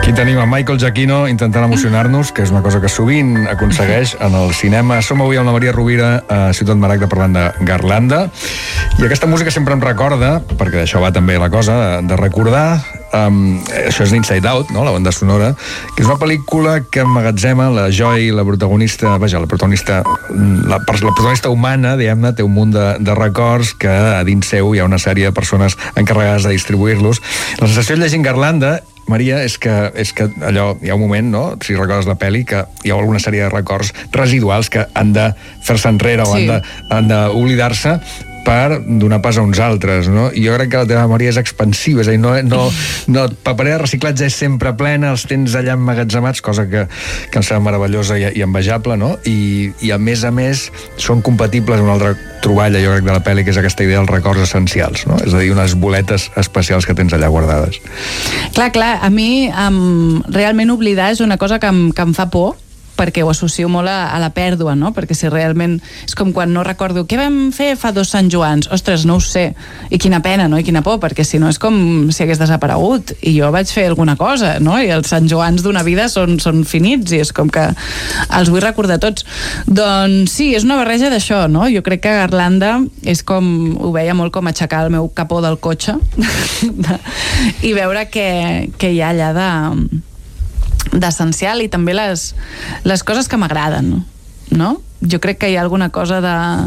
Aquí tenim a Michael Giacchino intentant emocionar-nos, que és una cosa que sovint aconsegueix en el cinema. Som avui amb la Maria Rovira a Ciutat Maragda parlant de Garlanda, i aquesta música sempre em recorda, perquè d'això va també la cosa, de recordar, això és d'Inside Out, no? La banda sonora, que és una pel·lícula que emmagatzema la Joy, la protagonista, la protagonista humana, diguem-ne, té un munt de records que a dins seu hi ha una sèrie de persones encarregades de distribuir-los. La sensació llegint Garlanda, Maria, és que allò, hi ha un moment, no?, si recordes la pel·li, que hi ha alguna sèrie de records residuals que han de fer-se enrere o han d'oblidar-se per donar pas a uns altres, no? I jo crec que la teva memòria és expansiva, és a dir, no, paperera de reciclatge és sempre plena, els tens allà emmagatzemats, cosa que em sembla meravellosa i envejable, no? I a més són compatibles amb una altra troballa, jo crec, de la pel·li, que és aquesta idea dels records essencials, no? És a dir, unes boletes especials que tens allà guardades. Clar, a mi realment oblidar és una cosa que em fa por, perquè ho associo molt a la pèrdua, no? Perquè si realment és com quan no recordo què vam fer fa 2 Sant Joans, ostres, no ho sé, i quina pena, no? I quina por, perquè si no és com si hagués desaparegut i jo vaig fer alguna cosa, no? I els Sant Joans d'una vida són finits i és com que els vull recordar tots. Doncs sí, és una barreja d'això, no? Jo crec que Garlanda és com, ho veia molt com aixecar el meu capó del cotxe i veure què hi ha allà d'essencial, i també les coses que m'agraden, no? Jo crec que hi ha alguna cosa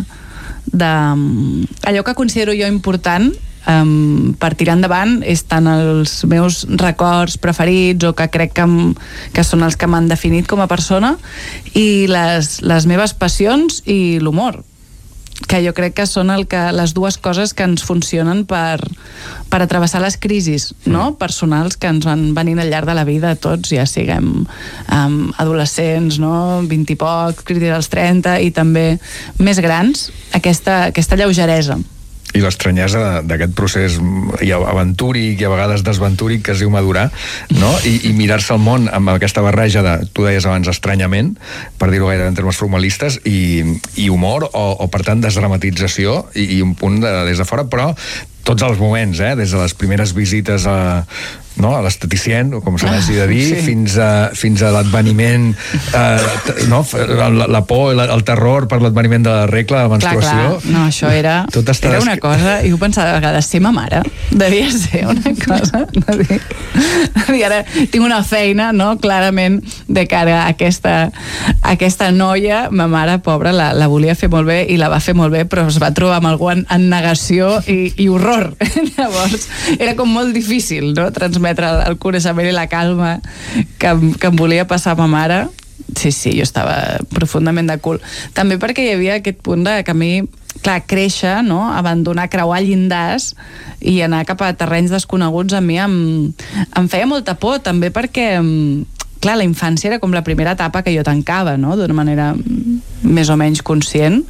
allò que considero jo important per tirar endavant és tant els meus records preferits o que crec que són els que m'han definit com a persona, i les meves passions i l'humor, que jo crec que són les dues coses que ens funcionen per atravessar les crisis, no? Personals que ens van venint al llarg de la vida a tots, ja siguem adolescents, no? 20 i poc, crisi dels 30 i també més grans, aquesta lleugeresa. I l'estranyesa d'aquest procés aventúric i a vegades desventúric que es diu madurar, no? I mirar-se el món amb aquesta barreja de, tu deies abans, estranyament, per dir-ho gaire en termes formalistes, i humor, o per tant desdramatització i un punt des de fora, però tots els moments, des de les primeres visites a l'esteticient, com se n'hagi de dir, fins a l'adveniment, la por, el terror per l'adveniment de la regla de menstruació. Clar. No, això era una cosa, i ho pensava a vegades, ser ma mare devia ser una cosa de dir, ara tinc una feina, no?, clarament de cara a aquesta noia. Ma mare, pobra, la volia fer molt bé i la va fer molt bé, però es va trobar amb algú en negació i horror. Llavors era com molt difícil, no?, transmetre el coneixement i la calma que em volia passar ma mare. Sí, jo estava profundament de cul. També perquè hi havia aquest punt de que a mi, clar, créixer, no?, abandonar, creuar llindars i anar cap a terrenys desconeguts, a mi em feia molta por, també perquè clar, la infància era com la primera etapa que jo tancava, no?, d'una manera més o menys conscient,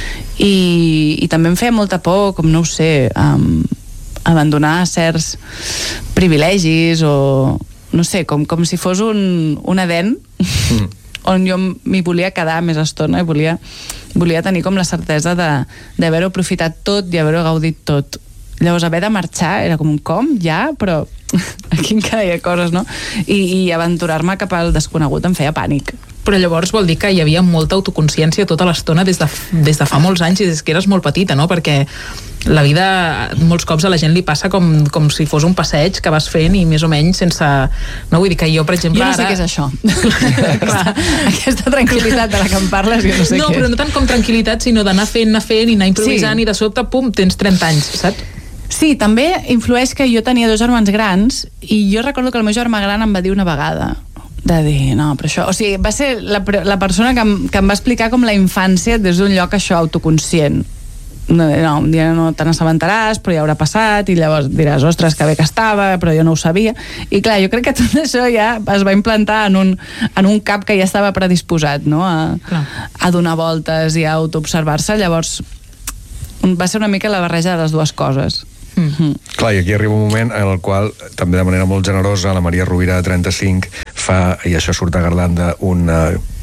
i també em feia molta por, com no ho sé, abandonar certs privilegis, o no sé, com si fos un Edèn on jo m'hi volia quedar més estona i volia tenir com la certesa d'haver-ho aprofitat tot i haver-ho gaudit tot. Llavors haver de marxar era com ja, però aquí encara hi ha coses, no? I aventurar-me cap al desconegut em feia pànic. Però llavors vol dir que hi havia molta autoconsciència tota l'estona des de fa molts anys i des que eres molt petita, no? Perquè la vida molts cops a la gent li passa com si fos un passeig que vas fent i més o menys sense... No, vull dir que jo, per exemple... Jo no sé què és això. Aquesta tranquil·litat de la que em parles, jo no sé què és. No, però no tant com tranquil·litat, sinó d'anar fent i anar improvisant, i de sobte, pum, tens 30 anys, saps? Sí, també influeix que jo tenia 2 germans grans i jo recordo que el meu germà gran em va dir una vegada de dir, no, però això... O sigui, va ser la persona que em va explicar com la infància des d'un lloc això autoconscient. No, un dia no te n'assabentaràs, però ja haurà passat, i llavors diràs, ostres, que bé que estava, però jo no ho sabia. I clar, jo crec que tot això ja es va implantar en un cap que ja estava predisposat, no?, a donar voltes i a autoobservar-se. Llavors va ser una mica la barreja de les dues coses. Clar, i aquí arriba un moment en el qual també de manera molt generosa la Maria Rovira de 35 fa, i això surt a Garlanda,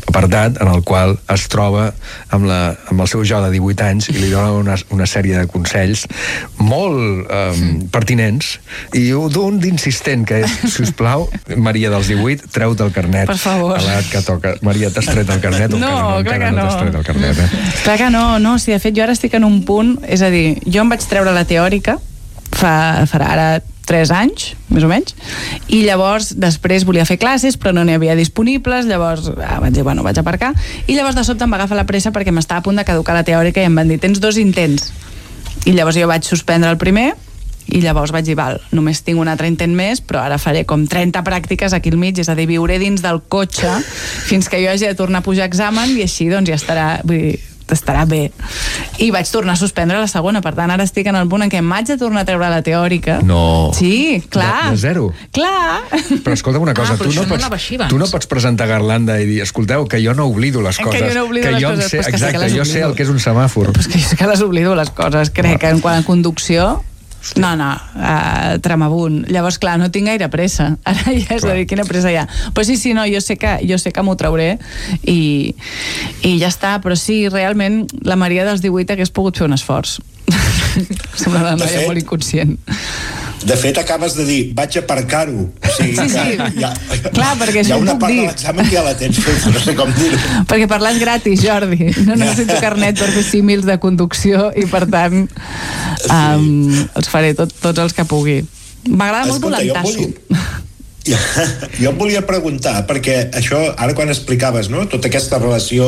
apartat en el qual es troba amb el seu jo de 18 anys i li dona una sèrie de consells molt pertinents, i d'un d'insistent, que és, sisplau, Maria dels 18, treu-te el carnet. Per favor. A l'edat que toca. Maria, t'has tret el carnet? No, clar que no. T'has tret el carnet, Clar que no, sí, de fet jo ara estic en un punt, és a dir, jo em vaig treure la teòrica farà ara 3 anys, més o menys, i llavors després volia fer classes però no n'hi havia disponibles, llavors vaig dir, bueno, vaig aparcar, i llavors de sobte em va agafar la pressa perquè m'estava a punt de caducar la teòrica i em van dir, tens 2 intents, i llavors jo vaig suspendre el primer i llavors vaig dir, val, només tinc un altre intent més, però ara faré com 30 pràctiques aquí al mig, és a dir, viuré dins del cotxe fins que jo hagi de tornar a pujar a examen i així doncs ja estarà bé. I vaig tornar a suspendre la segona, per tant ara estic en el punt en què m'haig de tornar a treure la teòrica. No. Sí, clar. De zero? Clar. Però escolta'm una cosa, tu no pots presentar Garlanda i dir, escolteu, que jo no oblido les coses. Que jo no oblido les coses. Exacte, jo sé el que és un semàfor. Però és que jo sé que les oblido les coses, crec que en quant a conducció no, tramabunt. Llavors, clar, no tinc gaire pressa. Ara ja és a dir, quina pressa hi ha. Però sí, no, jo sé que m'ho trauré i ja està. Però sí, realment, la Maria dels 18 hagués pogut fer un esforç. Sembla una noia molt inconscient. De fet, acabes de dir, vaig aparcar-ho. O sigui, sí. Clar, perquè això ho puc dir. Hi ha una part de l'examen que ja la tens fet, no sé com dir-ho. Perquè parlar és gratis, Jordi. No necessito carnet per fer símils de conducció i, per tant, els faré tots els que pugui. M'agrada molt volantasso. Jo em volia preguntar, perquè això, ara quan explicaves, no?, tota aquesta relació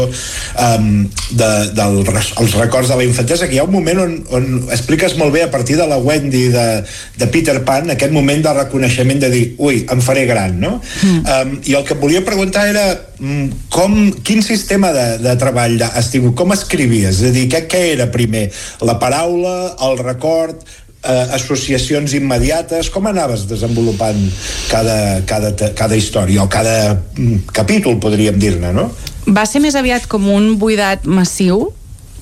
dels records de la infantesa, que hi ha un moment on expliques molt bé a partir de la Wendy de Peter Pan, aquest moment de reconeixement de dir, ui, em faré gran, no? I el que et volia preguntar era quin sistema de treball has tingut, com escrivies? És a dir, què era primer? La paraula, el record, associacions immediates, com anaves desenvolupant cada història o cada capítol, podríem dir-ne, no? Va ser més aviat com un buidat massiu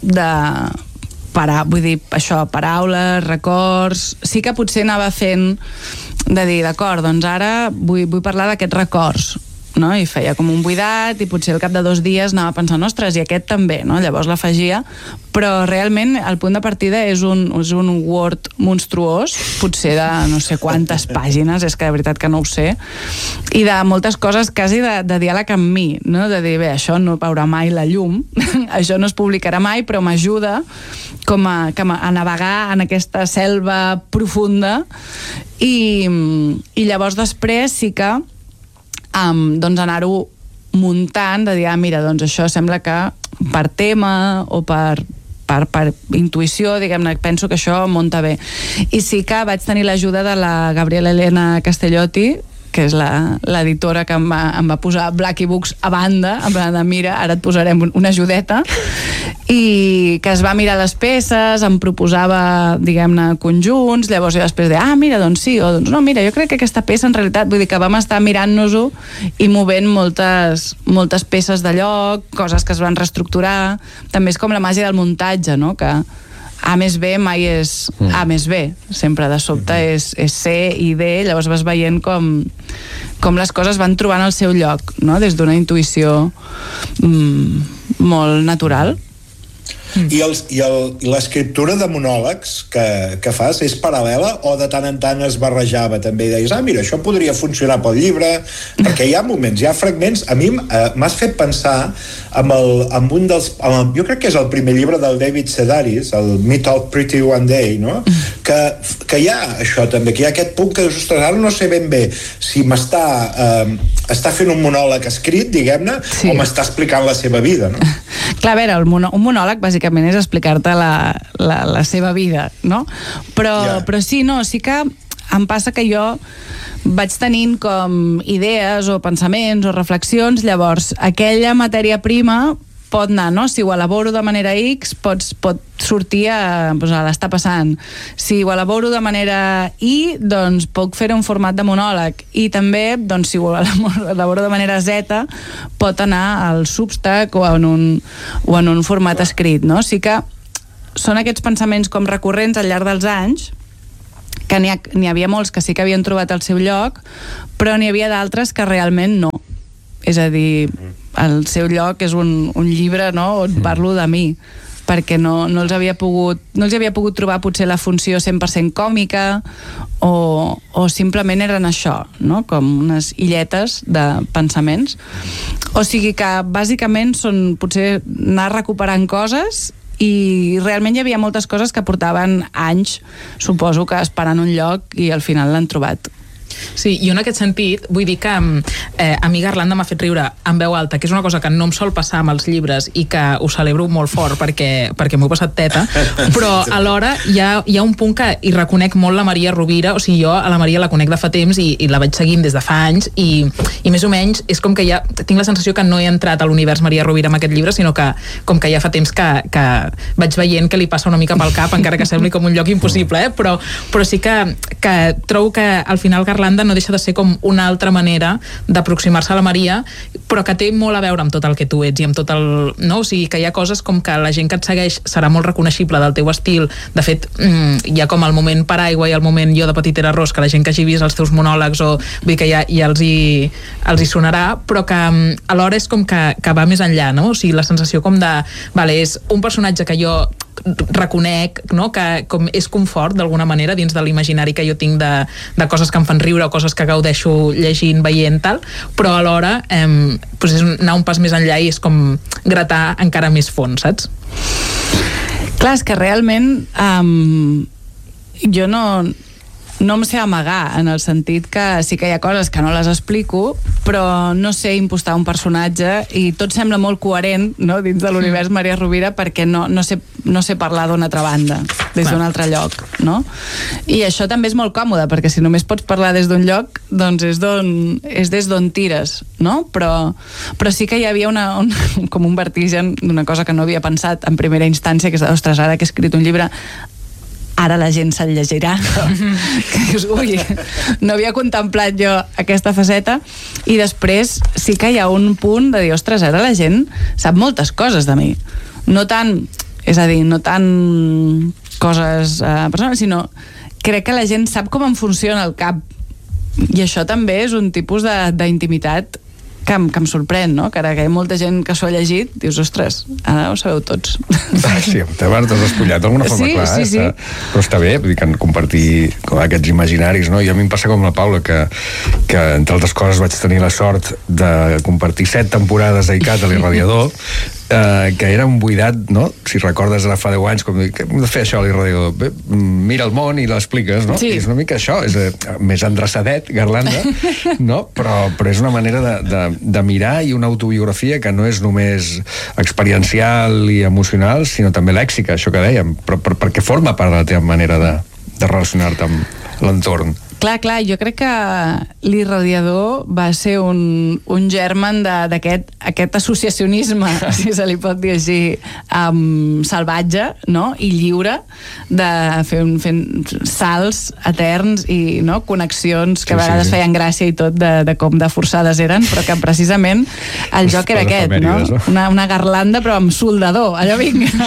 vull dir, això, paraules, records. Sí que potser anava fent de dir, d'acord, doncs ara vull parlar d'aquests records, no? I feia com un buidat i potser al cap de 2 dies anava pensant, ostres, i aquest també, no? Llavors l'afegia, però realment el punt de partida és un Word monstruós, potser de no sé quantes pàgines, és que de veritat que no ho sé, i de moltes coses quasi de diàleg amb mi, no? De dir, bé, això no veurà mai la llum, això no es publicarà mai, però m'ajuda com a navegar en aquesta selva profunda, i llavors després sí que doncs anar-ho muntant, de dir, mira, doncs això sembla que per tema o per intuïció, diguem-ne, penso que això munta bé. I sí que vaig tenir l'ajuda de la Gabriela Elena Castellotti, que és l'editora que em va posar Blacky Books a banda, en plan de, mira, ara et posarem una ajudeta, i que es va mirar les peces, em proposava, diguem-ne, conjunts, llavors jo després mira, doncs sí, o doncs no, mira, jo crec que aquesta peça en realitat, vull dir que vam estar mirant-nos-ho i movent moltes peces de lloc, coses que es van reestructurar. També és com la màgia del muntatge, no?, que A més B mai és A més B, sempre de sobte és C i D, llavors vas veient com les coses van trobant el seu lloc, no?, des d'una intuïció molt natural. I l'escriptura de monòlegs que fas és paral·lela o de tant en tant es barrejava també i deies, mira, això podria funcionar pel llibre, perquè hi ha moments, hi ha fragments. A mi m'has fet pensar amb un dels, jo crec que és el primer llibre del David Sedaris, el Me Talk Pretty One Day, no? Que hi ha això també, que hi ha aquest punt que dius, ostres, ara no sé ben bé si està fent un monòleg escrit, diguem-ne, o m'està explicant la seva vida, no? Clar, a veure, un monòleg bàsicament és explicar-te la seva vida, no? Però sí, no, sí que em passa que jo vaig tenint com idees o pensaments o reflexions, llavors aquella matèria prima pot anar, no? Si ho elaboro de manera X, pot sortir a l'estar passant. Si ho elaboro de manera Y, doncs puc fer un format de monòleg. I també, doncs, si ho elaboro de manera Z, pot anar al Substack o en un format escrit, no? Sí que són aquests pensaments com recurrents al llarg dels anys, que n'hi havia molts que sí que havien trobat el seu lloc, però n'hi havia d'altres que realment no. És a dir, el seu lloc és un llibre, no?, on parlo de mi, perquè no els havia pogut trobar potser la funció 100% còmica o simplement eren això, no?, com unes illetes de pensaments. O sigui que bàsicament són potser anar recuperant coses, i realment hi havia moltes coses que portaven anys, suposo que esperant un lloc, i al final l'han trobat. Sí, jo en aquest sentit vull dir que a mi Garlanda m'ha fet riure en veu alta, que és una cosa que no em sol passar amb els llibres i que ho celebro molt fort perquè m'ho he passat teta, però alhora hi ha un punt que hi reconec molt la Maria Rovira. O sigui, jo a la Maria la conec de fa temps i la vaig seguint des de fa anys i més o menys és com que ja tinc la sensació que no he entrat a l'univers Maria Rovira amb aquest llibre, sinó que com que ja fa temps que vaig veient que li passa una mica pel cap, encara que sembli com un lloc impossible, però sí que trobo que al final Garlanda no deixa de ser com una altra manera d'aproximar-se a la Maria, però que té molt a veure amb tot el que tu ets i amb tot el... no? O sigui, que hi ha coses com que la gent que et segueix serà molt reconeixible del teu estil. De fet, hi ha com el moment Paraigua i el moment Jo de petit era ros, que la gent que hagi vist els teus monòlegs o vull dir que ja els hi sonarà, però que alhora és com que va més enllà, no? O sigui, la sensació com de... Vale, és un personatge que jo reconec, no?, que com és confort d'alguna manera dins de l'imaginari que jo tinc de coses que em fan riure o coses que gaudeixo llegint, veient, tal, però alhora és anar un pas més enllà i és com gratar encara més fons, saps? Clar, és que realment jo no em sé amagar, en el sentit que sí que hi ha coses que no les explico, però no sé impostar un personatge i tot sembla molt coherent, no?, dins de l'univers Maria Rovira, perquè no sé parlar d'una altra banda, des d'un altre lloc, no? I això també és molt còmode, perquè si només pots parlar des d'un lloc, doncs és des d'on tires, no? Però sí que hi havia com un vertigen d'una cosa que no havia pensat en primera instància, que és, ostres, ara que he escrit un llibre, ara la gent se'l llegirà, que dius, ui, no havia contemplat jo aquesta faceta, i després sí que hi ha un punt de dir, ostres, ara la gent sap moltes coses de mi, no tant coses personals, sinó crec que la gent sap com em funciona el cap, i això també és un tipus d'intimitat que em sorprèn, no? Que ara que hi ha molta gent que s'ho ha llegit, dius, ostres, ara ho sabeu tots. Sí, t'has despullat d'alguna forma, sí, clar. Sí. Però està bé, vull dir que compartir aquests imaginaris, no? I a mi em passa com la Paula, que entre altres coses vaig tenir la sort de compartir 7 temporades dedicat a l'Irradiador, que era un buidat, no? Si recordes ara fa 10 anys, com que hem de fer això a l'Irradiador, bé, mira el món i l'expliques, no? Sí. I és una mica això, és més endreçadet, Garlanda, no? Però és una manera de mirar i una autobiografia que no és només experiencial i emocional, sinó també lèxica, això que dèiem, però perquè forma part de la teva manera de relacionar-te amb l'entorn. Clar, jo crec que l'Irradiador va ser un germen d'aquest associacionisme, si se li pot dir així, salvatge, no?, i lliure, de fer salts eterns i, no?, connexions que a vegades feien gràcia i tot de com de forçades eren, però que precisament el joc era aquest, no? Una garlanda però amb soldador, allò vinga,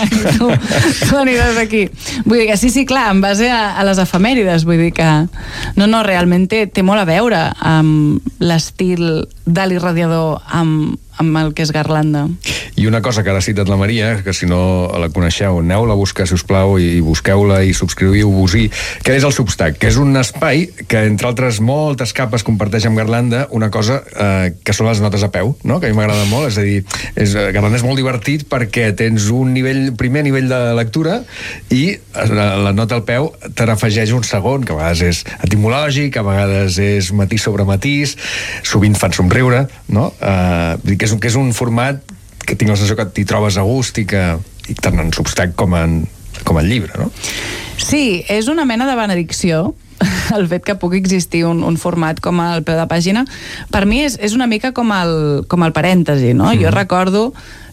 tu aniràs aquí. Vull dir que sí, clar, en base a les efemèrides, vull dir que no, realment té molt a veure amb l'estil de l'Irradiador, amb el que és Garlanda. I una cosa que ara ha citat la Maria, que si no la coneixeu, aneu-la a buscar, si us plau, i busqueu-la i subscriviu-vos-hi, que és el Substack, que és un espai que, entre altres moltes capes, comparteix amb Garlanda una cosa que són les notes a peu, no?, que a mi m'agrada molt, és a dir, Garlanda és molt divertit perquè tens un primer nivell de lectura i la nota al peu te n'afegeix un segon, que a vegades és etimològic, a vegades és matís sobre matís, sovint fan somriure, no? Que és un format que tinc la sensació que t'hi trobes a gust i tant en Substack com en llibre, no? Sí, és una mena de benedicció el fet que pugui existir un format com el peu de pàgina. Per mi és una mica com el parèntesi, no? Jo recordo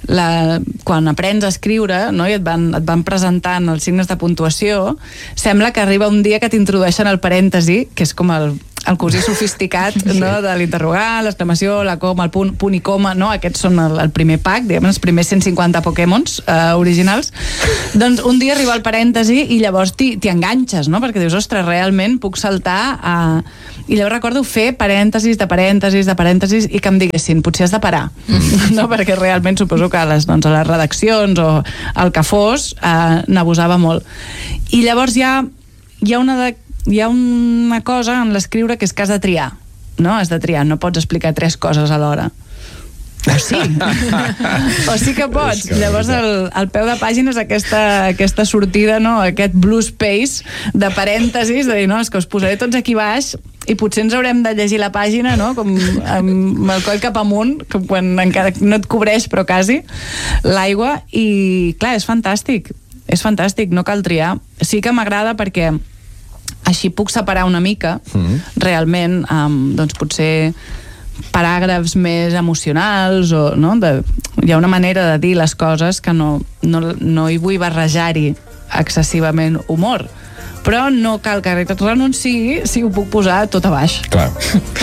quan aprens a escriure, no?, i et van presentant els signes de puntuació, sembla que arriba un dia que t'introdueixen el parèntesi, que és com el cosí sofisticat, no? De l'interrogant, l'exclamació, la coma, el punt i coma, no? Aquests són el primer pack, diguem, els primers 150 Pokémons originals. Doncs un dia arriba el parèntesi i llavors t'hi enganxes, no? Perquè dius, ostres, realment puc saltar a... I llavors recordo fer parèntesis de parèntesis i que em diguessin, potser has de parar, no? Perquè realment suposo que a les redaccions o el que fos n'abusava molt. I llavors hi ha una cosa en l'escriure que és que has de triar, no? Has de triar, no pots explicar 3 coses alhora. O sí. O sí que pots. Llavors al peu de pàgina és aquesta sortida, no? Aquest blue space de parèntesis, de dir, no, és que us posaré tots aquí baix i potser ens haurem de llegir la pàgina, no? Com amb el coll cap amunt, com quan encara no et cobreix, però quasi, l'aigua, i clar, és fantàstic, no cal triar. Sí que m'agrada perquè així puc separar una mica, realment, doncs potser paràgrafs més emocionals o, no? Hi ha una manera de dir les coses que no hi vull barrejar-hi excessivament humor, però no cal que renunciï si ho puc posar tot a baix. Clar.